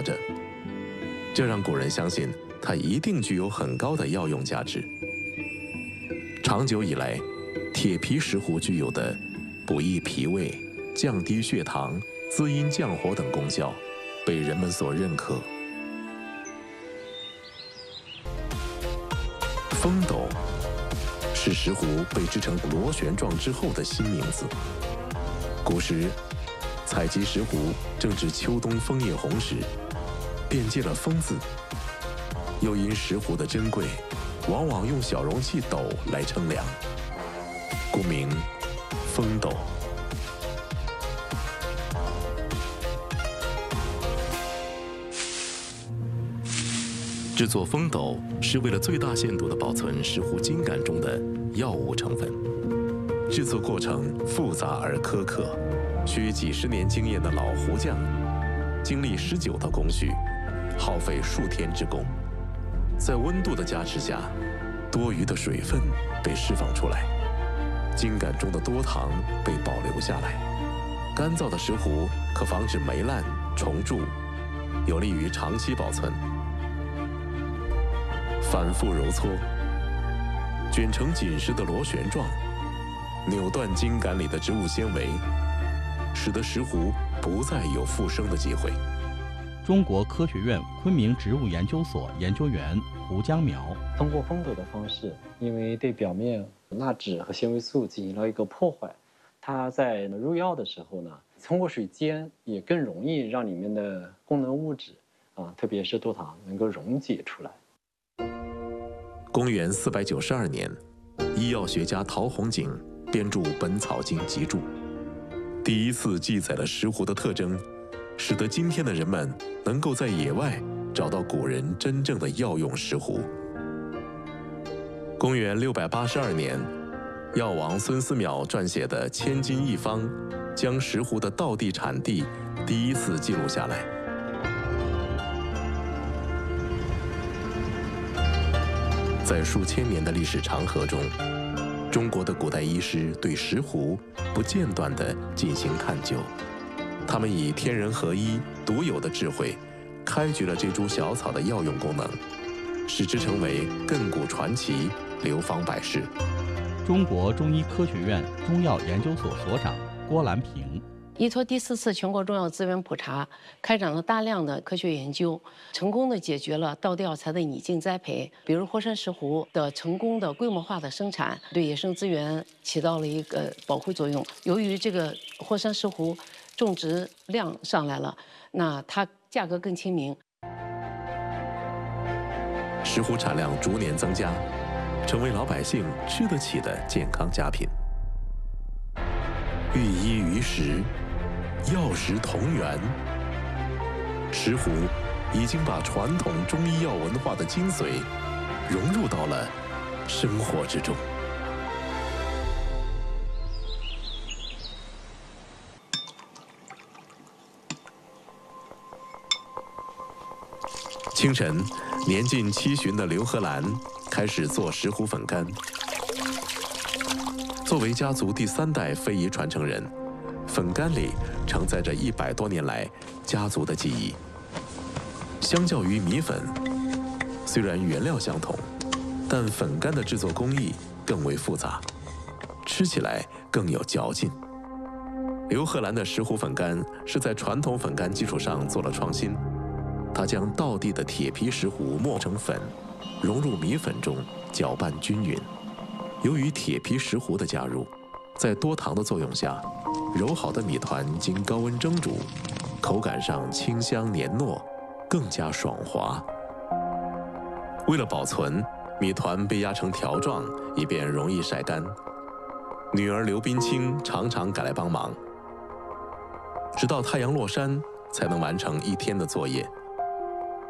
着，这让古人相信它一定具有很高的药用价值。长久以来，铁皮石斛具有的补益脾胃、降低血糖、滋阴降火等功效，被人们所认可。风斗是石斛被制成螺旋状之后的新名字。古时，采集石斛正值秋冬枫叶红时，便借了“风”字。又因石斛的珍贵，往往用小容器斗来称量，故名风斗。制作风斗是为了最大限度地保存石斛茎秆中的药物成分。制作过程复杂而苛刻，需几十年经验的老斛匠经历19道工序，耗费数天之功。在温度的加持下，多余的水分被释放出来，茎秆中的多糖被保留下来。干燥的石斛可防止霉烂、虫蛀，有利于长期保存。反复揉搓，卷成紧实的螺旋状，扭断茎秆里的植物纤维，使得石斛不再有复生的机会。 中国科学院昆明植物研究所研究员胡江苗通过风斗的方式，因为对表面蜡质和纤维素进行了一个破坏，它在入药的时候呢，通过水煎也更容易让里面的功能物质特别是多糖能够溶解出来。 公元492年，医药学家陶弘景编著《本草经集注》，第一次记载了石斛的特征，使得今天的人们能够在野外找到古人真正的药用石斛。公元682年，药王孙思邈撰写的《千金一方》，将石斛的道地产地第一次记录下来。在数千年的历史长河中，中国的古代医师对石斛不间断地进行探究，他们以天人合一、独有的智慧，开掘了这株小草的药用功能，使之成为亘古传奇，流芳百世。 中国中医科学院中药研究所所长郭兰平。 依托第4次全国中药资源普查，开展了大量的科学研究，成功的解决了道地药材的拟净栽培。比如霍山石斛的成功的规模化的生产，对野生资源起到了一个保护作用。由于这个霍山石斛种植量上来了，那它价格更亲民。 石斛产量逐年增加，成为老百姓吃得起的健康佳品。寓医于石，药食同源。石斛已经把传统中医药文化的精髓融入到了生活之中。清晨，年近70旬的刘和兰开始做石斛粉干。作为家族第3代非遗传承人，粉干里承载着100多年来家族的记忆。相较于米粉，虽然原料相同，但粉干的制作工艺更为复杂，吃起来更有嚼劲。刘和兰的石斛粉干是在传统粉干基础上做了创新，他将道地的铁皮石斛磨成粉，融入米粉中，搅拌均匀。由于铁皮石斛的加入，在多糖的作用下，揉好的米团经高温蒸煮，口感上清香黏糯，更加爽滑。为了保存，米团被压成条状，以便容易晒干。女儿刘冰清常常赶来帮忙，直到太阳落山才能完成1天的作业。